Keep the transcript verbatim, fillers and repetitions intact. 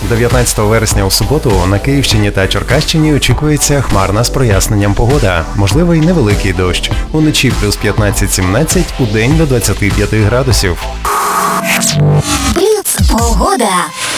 дев'ятнадцятого вересня у суботу на Київщині та Черкащині очікується хмарна з проясненням погода. Можливий невеликий дощ. Уночі плюс п'ятнадцять-сімнадцять, удень до двадцяти п'яти градусів. Бліц погода.